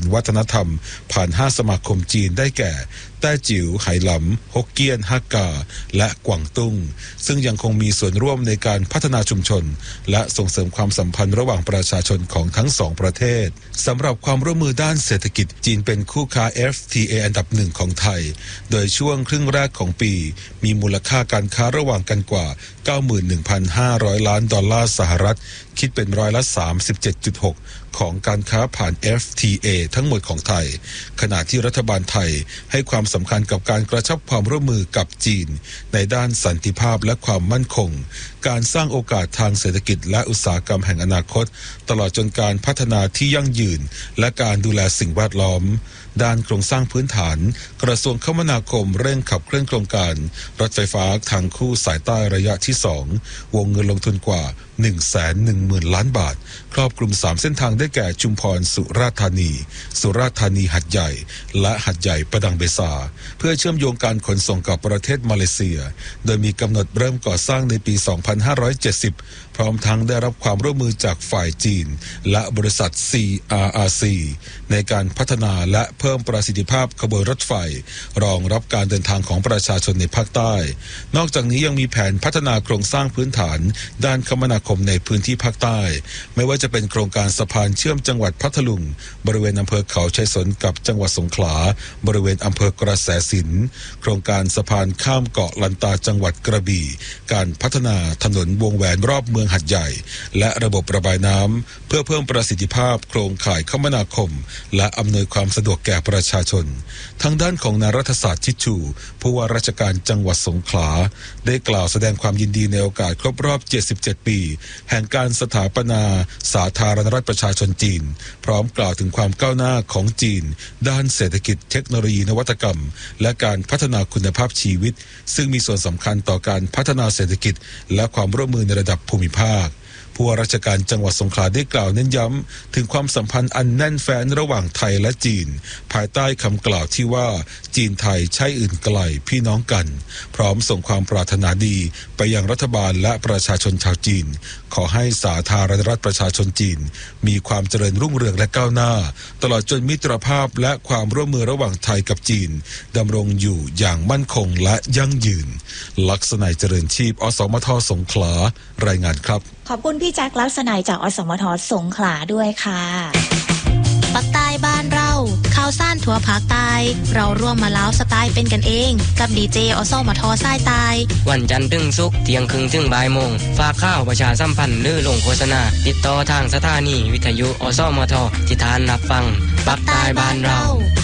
วัฒนธรรมผ่าน5สมาคมจีนได้แก่แต้จิ๋วไหหลำฮกเกี้ยนฮักกาและกวางตุ้งซึ่งยังคงมีส่วนร่วมในการพัฒนาชุมชนและส่งเสริมความสัมพันธ์ระหว่างประชาชนของทั้งสองประเทศสำหรับความร่วมมือด้านเศรษฐกิจจีนเป็นคู่ค้า FTA อันดับหนึ่งของไทยโดยช่วงครึ่งแรกของปีมีมูลค่าการค้าระหว่างกันกว่า 91,500 ล้านดอลลาร์สหรัฐคิดเป็นร้อยละ 37.6 ของการค้าผ่าน FTA ทั้งหมดของไทยขณะที่รัฐบาลไทยให้ความสำคัญกับการกระชับความร่วมมือกับจีนในด้านสันติภาพและความมั่นคงการสร้างโอกาสทางเศรษฐกิจและอุตสาหกรรมแห่งอนาคตตลอดจนการพัฒนาที่ยั่งยืนและการดูแลสิ่งแวดล้อมด้านโครงสร้างพื้นฐานกระทรวงคมนาคมเร่งขับเคลื่อนโครงการรถไฟฟ้าทางคู่สายใต้ระยะที่2วงเงินลงทุนกว่า 110,000 ล้านบาทครอบคลุม3เส้นทางได้แก่ชุมพรสุราษฎร์ธานีหัดใหญ่และหัดใหญ่ประดังเบซาเพื่อเชื่อมโยงการขนส่งกับประเทศมาเลเซียโดยมีกำหนดเริ่มก่อสร้างในปี 2570 พร้อมทั้งได้รับความร่วมมือจากฝ่ายจีนและบริษัท CRRC ในการพัฒนาและเพิ่มประสิทธิภาพขบวนรถไฟรองรับการเดินทางของประชาชนในภาคใต้นอกจากนี้ยังมีแผนพัฒนาโครงสร้างพื้นฐานด้านคมนาคมในพื้นที่ภาคใต้ไม่ว่าจะเป็นโครงการสะพานเชื่อมจังหวัดพัทลุงบริเวณอำเภอเขาชัยสนกับจังหวัดสงขลาบริเวณอำเภอกระแสสินโครงการสะพานข้ามเกาะลันตาจังหวัดกระบี่การพัฒนาถนนวงแหวนรอบเมืองหัดใหญ่และระบบระบายน้ำเพื่อเพิ่มประสิทธิภาพโครงข่ายคมนาคมและอำนวยความสะดวกแก่ประชาชนทางด้านของนายรัฐศาสตร์ชิดชูผู้ว่าราชการจังหวัดสงขลาได้กล่าวแสดงความยินดีในโอกาสครบรอบ77ปีแห่งการสถาปนาสาธารณรัฐประชาชนจีนพร้อมกล่าวถึงความก้าวหน้าของจีนด้านเศรษฐกิจเทคโนโลยีนวัตกรรมและการพัฒนาคุณภาพชีวิตซึ่งมีส่วนสำคัญต่อการพัฒนาเศรษฐกิจและความร่วมมือในระดับภูมิภาคผู้ว่าราชการจังหวัดสงขลาได้กล่าวเน้นย้ำถึงความสัมพันธ์อันแน่นแฟ้นระหว่างไทยและจีนภายใต้คำกล่าวที่ว่าจีนไทยใช่อื่นไกลพี่น้องกันพร้อมส่งความปรารถนาดีไปยังรัฐบาลและประชาชนชาวจีนขอให้สาธารณรัฐประชาชนจีนมีความเจริญรุ่งเรืองและก้าวหน้าตลอดจนมิตรภาพและความร่วมมือระหว่างไทยกับจีนดำรงอยู่อย่างมั่นคงและยั่งยืนลักษณัยเจริญชีพอสมทสงขลารายงานครับขอบคุณพี่แจ็คลักษณัยจากอสมทสงขลาด้วยค่ะปักใต้บ้านเราข่าวซ่านทั่วภาคใต้เราร่วมมาล้าวสไตล์เป็นกันเองกับดีเจอสมทสายใต้วันจันทร์ถึงศุกร์เที่ยงครึ่งถึงบ่ายโมงฝากข่าวประชาสัมพันธ์หรือลงโฆษณาติดต่อทางสถานีวิทยุอสมทที่ทานรับฟังปักใต้บ้านเรา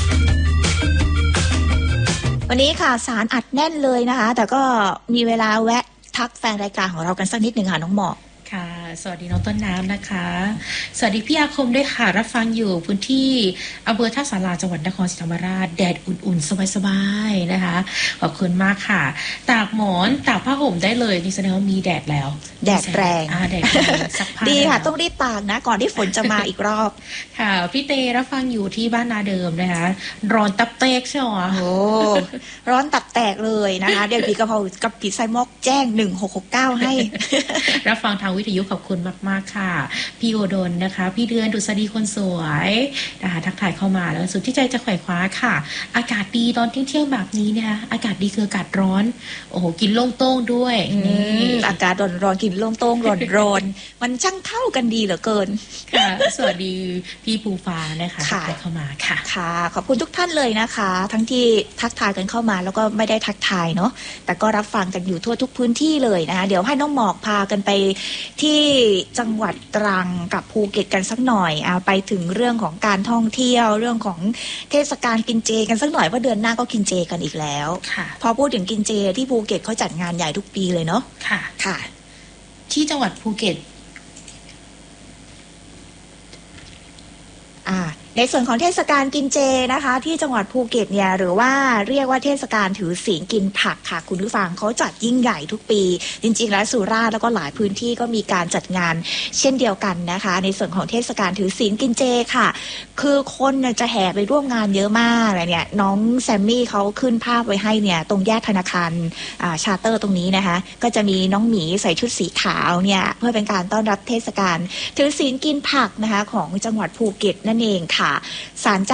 วันนี้ค่ะสารอัดแน่นเลยนะคะแต่ก็มีเวลาแวะทักแฟนรายการของเรากันสักนิดหนึ่งค่ะน้องหมอกค่ะสวัสดีน้องต้นน้ำนะคะสวัสดีพี่อาคมด้วยค่ะรับฟังอยู่พื้นที่อำเภอท่าสาราจังหวัดนครศรีธรรมราชแดดอุ่นๆสบายๆนะคะขอบคุณมากค่ะตากหมอนตากผ้าห่มได้เลยนี่แสดงว่ามีแดดแล้วแดดแรงแดดแรงสักพักดีค่ะต้องรีบตากนะก่อนที่ฝนจะมาอีกรอบค่ะพี่เตรับฟังอยู่ที่บ้านนาเดิมนะคะร้อนตับแตกใช่ไหมโอ้ร้อนตับแตกเลยนะคะเดี๋ยวพี่กะเพรากับพี่ไซมอกแจ้ง1669ให้รับฟังทางวิทยุขอบคุณมากๆค่ะพี่โอดนนะคะพี่เดือนดุษฎีคนสวยนะคะทักทายเข้ามาแล้วสุดที่ใจจะไขว่คว้าค่ะอากาศดีตอนเที่ยงๆแบบนี้นะคะอากาศดีคืออากาศร้อนโอ้โหกินโล่งโต้งด้วยอากาศร้อนๆกินโล่งโต้งร้อนๆมันช่างเข้ากันดีเหลือเกินค่ะสวัสดีพี่ภูฟ้านะคะทักทายเข้ามาค่ะค่ะขอบคุณทุกท่านเลยนะคะทั้งที่ทักทายกันเข้ามาแล้วก็ไม่ได้ทักทายเนาะแต่ก็รับฟังกันอยู่ทั่วทุกพื้นที่เลยนะคะเดี๋ยวให้น้องหมอกพากันไปที่จังหวัดตรังกับภูเก็ตกันสักหน่อยไปถึงเรื่องของการท่องเที่ยวเรื่องของเทศกาลกินเจกันสักหน่อยเพราะเดือนหน้าก็กินเจกันอีกแล้วพอพูดถึงกินเจที่ภูเก็ตเขาจัดงานใหญ่ทุกปีเลยเนาะค่ะที่จังหวัดภูเก็ตในส่วนของเทศกาลกินเจนะคะที่จังหวัดภูเก็ตเนี่ยหรือว่าเรียกว่าเทศกาลถือศีลกินผักค่ะคุณผู้ฟังเขาจัดยิ่งใหญ่ทุกปีจริงๆแล้วสุราษฎร์แล้วก็หลายพื้นที่ก็มีการจัดงานเช่นเดียวกันนะคะในส่วนของเทศกาลถือศีลกินเจค่ะคือคนจะแห่ไปร่วมงานเยอะมากอะไรเนี่ยน้องแซมมี่เขาขึ้นภาพไว้ให้เนี่ยตรงแยกธนาคารชาร์เตอร์ตรงนี้นะคะก็จะมีน้องหมีใส่ชุดสีขาวเนี่ยเพื่อเป็นการต้อนรับเทศกาลถือศีลกินผักนะคะของจังหวัดภูเก็ตนั่นเองค่ะศาล